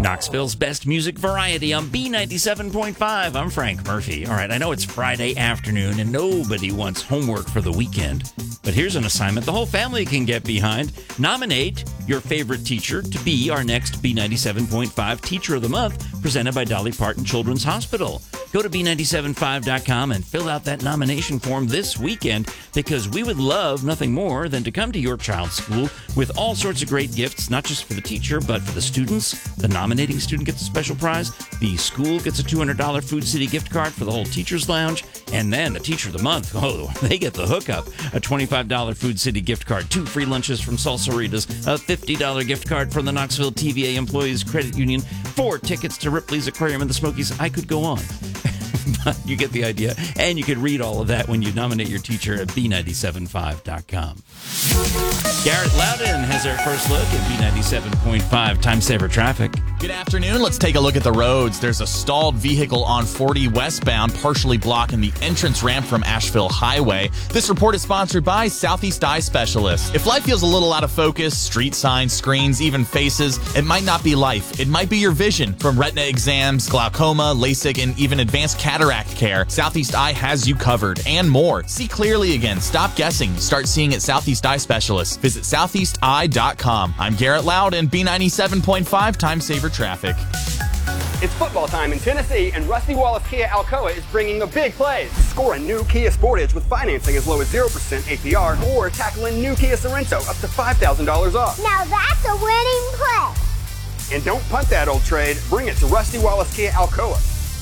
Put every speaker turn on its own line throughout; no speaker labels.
Knoxville's best music variety on B97.5. I'm Frank Murphy. All right, I know it's Friday afternoon and nobody wants homework for the weekend, but here's an assignment the whole family can get behind. Nominate your favorite teacher to be our next B97.5 Teacher of the Month, presented by Dolly Parton Children's Hospital. Go to B975.com and fill out that nomination form this weekend, because we would love nothing more than to come to your child's school with all sorts of great gifts, not just for the teacher, but for the students. The nominating student gets a special prize. The school gets a $200 Food City gift card for the whole Teacher's Lounge. And then the Teacher of the Month, they get the hookup. A $25 Food City gift card, 2 free lunches from Salsaritas, a $50 gift card from the Knoxville TVA Employees Credit Union, 4 tickets to Ripley's Aquarium and the Smokies. I could go on. But you get the idea. And you can read all of that when you nominate your teacher at B975.com. Garrett Loudon has our first look at B97.5 Time Saver Traffic.
Good afternoon. Let's take a look at the roads. There's a stalled vehicle on 40 westbound, partially blocking the entrance ramp from Asheville Highway. This report is sponsored by Southeast Eye Specialists. If life feels a little out of focus, street signs, screens, even faces, it might not be life. It might be your vision. From retina exams, glaucoma, LASIK, and even advanced cataract care, Southeast Eye has you covered, and more. See clearly again. Stop guessing. Start seeing at Southeast Eye Specialists. Visit southeasteye.com. I'm Garrett Loudon, B97.5 Time Saver Traffic.
It's football time in Tennessee, and Rusty Wallace Kia Alcoa is bringing the big plays. Score a new Kia Sportage with financing as low as 0% APR, or tackle a new Kia Sorento up to $5,000 off.
Now that's a winning play.
And don't punt that old trade. Bring it to Rusty Wallace Kia Alcoa.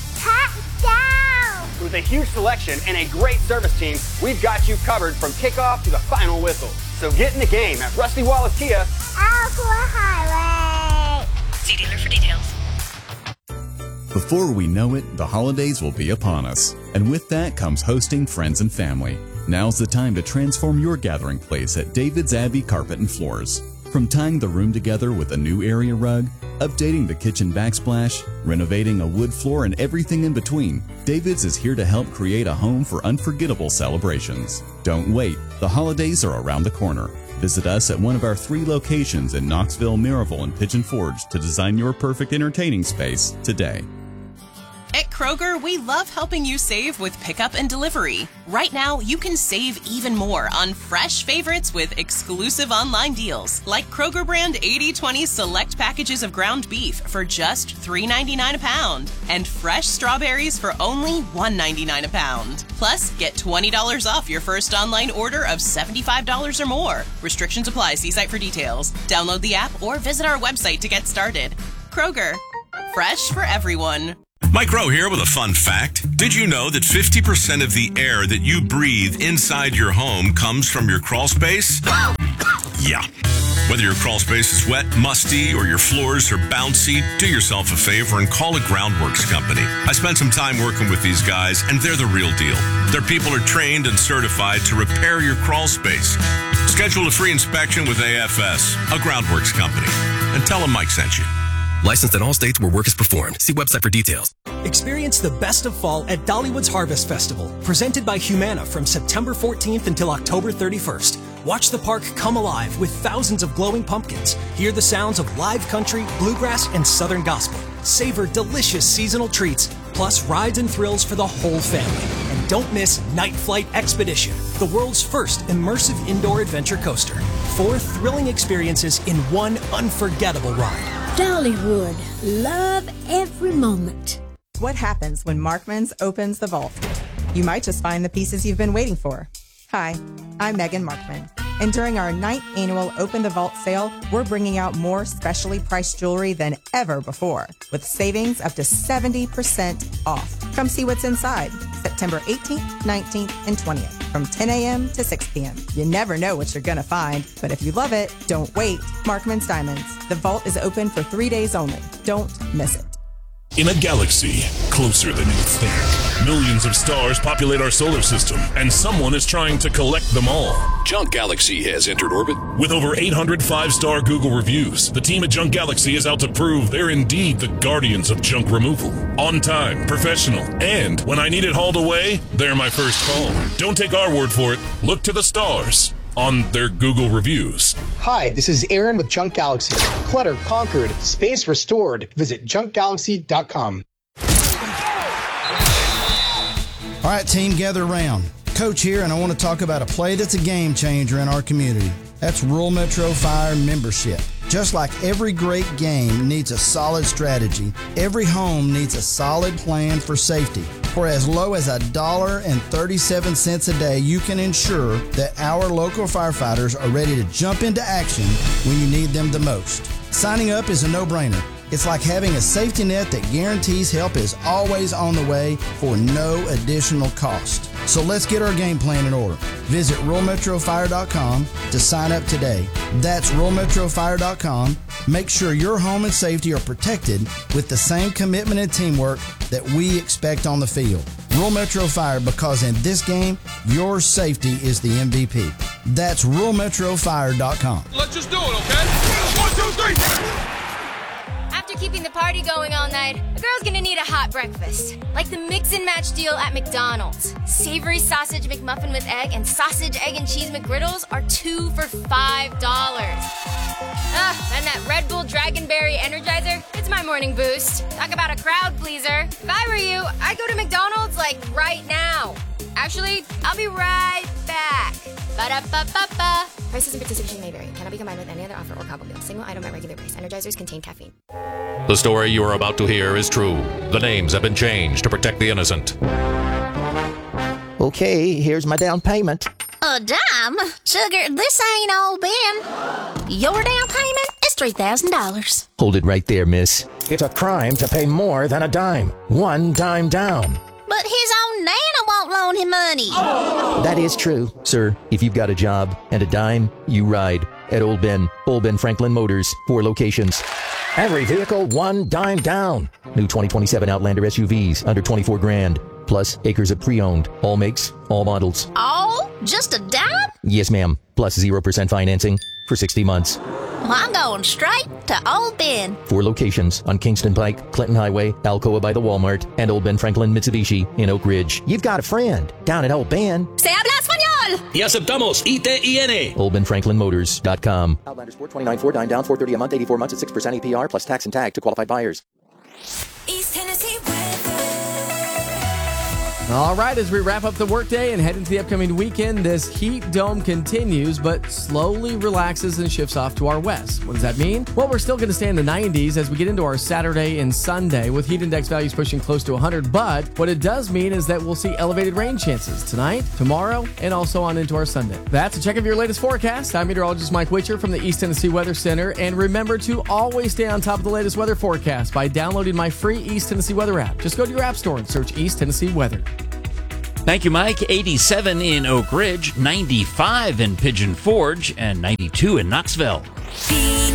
Touchdown!
With a huge selection and a great service team, we've got you covered from kickoff to the final whistle. So get in the game at Rusty Wallace Kia.
Alcoa Highway.
See dealer for details.
Before we know it, the holidays will be upon us. And with that comes hosting friends and family. Now's the time to transform your gathering place at David's Abbey Carpet and Floors. From tying the room together with a new area rug, updating the kitchen backsplash, renovating a wood floor, and everything in between, David's is here to help create a home for unforgettable celebrations. Don't wait. The holidays are around the corner. Visit us at one of our 3 locations in Knoxville, Maryville, and Pigeon Forge to design your perfect entertaining space today.
At Kroger, we love helping you save with pickup and delivery. Right now, you can save even more on fresh favorites with exclusive online deals, like Kroger brand 80/20 select packages of ground beef for just $3.99 a pound, and fresh strawberries for only $1.99 a pound. Plus, get $20 off your first online order of $75 or more. Restrictions apply. See site for details. Download the app or visit our website to get started. Kroger, fresh for everyone.
Mike Rowe here with a fun fact. Did you know that 50% of the air that you breathe inside your home comes from your crawl space? Yeah. Whether your crawl space is wet, musty, or your floors are bouncy, do yourself a favor and call a Groundworks company. I spent some time working with these guys, and they're the real deal. Their people are trained and certified to repair your crawl space. Schedule a free inspection with AFS, a Groundworks company, and tell them Mike sent you.
Licensed in all states where work is performed. See website for details.
Experience the best of fall at Dollywood's Harvest Festival, presented by Humana from September 14th until October 31st. Watch the park come alive with thousands of glowing pumpkins. Hear the sounds of live country, bluegrass, and southern gospel. Savor delicious seasonal treats, plus rides and thrills for the whole family. And don't miss Night Flight Expedition, the world's first immersive indoor adventure coaster. 4 thrilling experiences in one unforgettable ride.
Dollywood. Love every moment.
What happens when Markman's opens the vault? You might just find the pieces you've been waiting for. Hi, I'm Megan Markman, and during our 9th annual Open the Vault sale, we're bringing out more specially priced jewelry than ever before, with savings up to 70% off. Come see what's inside, September 18th, 19th, and 20th, from 10 a.m. to 6 p.m. You never know what you're going to find, but if you love it, don't wait. Markman's Diamonds. The vault is open for 3 days only. Don't miss it.
In a galaxy closer than you think, millions of stars populate our solar system, and someone is trying to collect them all.
Junk Galaxy has entered orbit.
With over 800 5-star Google reviews, the team at Junk Galaxy is out to prove they're indeed the guardians of junk removal. On time, professional, and when I need it hauled away, they're my first call. Don't take our word for it. Look to the stars. on their Google reviews.
Hi, this is Aaron with Junk Galaxy. Clutter conquered, space restored. Visit junkgalaxy.com.
All right, team, gather around. Coach here, and I want to talk about a play that's a game changer in our community. That's Rural Metro Fire membership. Just like every great game needs a solid strategy, every home needs a solid plan for safety. For as low as $1.37 a day, you can ensure that our local firefighters are ready to jump into action when you need them the most. Signing up is a no-brainer. It's like having a safety net that guarantees help is always on the way for no additional cost. So let's get our game plan in order. Visit ruralmetrofire.com to sign up today. That's ruralmetrofire.com. Make sure your home and safety are protected with the same commitment and teamwork that we expect on the field. Rural Metro Fire, because in this game, your safety is the MVP. That's ruralmetrofire.com.
Let's just do it, okay? 1, 2, 3!
After keeping the party going all night, a girl's gonna need a hot breakfast. Like the mix and match deal at McDonald's. Savory sausage McMuffin with egg and sausage, egg, and cheese McGriddles are 2 for $5. And that Red Bull Dragonberry Energizer, it's my morning boost. Talk about a crowd pleaser. If I were you, I'd go to McDonald's like right now. Actually, I'll be right back. Ba-da-ba-ba-ba. Prices and participation may vary. Cannot be combined with any other offer or combo meal. Single item at regular price. Energizers contain caffeine.
The story you are about to hear is true. The names have been changed to protect the innocent.
Okay, here's my down payment.
A dime? Sugar, this ain't all Ben. Your down payment is $3,000.
Hold it right there, miss. It's a crime to pay more than a dime. One dime down.
But his own Nana won't loan him money.
That is true, sir. If you've got a job and a dime, you ride at Old Ben Franklin Motors, 4 locations. Every vehicle, one dime down. New 2027 Outlander SUVs under 24 grand. Plus acres of pre-owned. All makes, all models.
Oh, just a dime?
Yes, ma'am. Plus 0% financing for 60 months.
Well, I'm going straight to Old Ben.
4 locations on Kingston Pike, Clinton Highway, Alcoa by the Walmart, and Old Ben Franklin Mitsubishi in Oak Ridge. You've got a friend down at Old Ben.
Se habla español.
Y aceptamos ITIN.
OldBenFranklinMotors.com. Outlander Sport 29 4 dime down, $430 a month, 84 months at 6% APR plus tax and tag to qualified buyers.
East Tennessee weather.
All right, as we wrap up the workday and head into the upcoming weekend, this heat dome continues, but slowly relaxes and shifts off to our west. What does that mean? Well, we're still going to stay in the 90s as we get into our Saturday and Sunday with heat index values pushing close to 100. But what it does mean is that we'll see elevated rain chances tonight, tomorrow, and also on into our Sunday. That's a check of your latest forecast. I'm meteorologist Mike Witcher from the East Tennessee Weather Center. And remember to always stay on top of the latest weather forecast by downloading my free East Tennessee Weather app. Just go to your app store and search East Tennessee Weather.
Thank you, Mike. 87 in Oak Ridge, 95 in Pigeon Forge, and 92 in Knoxville.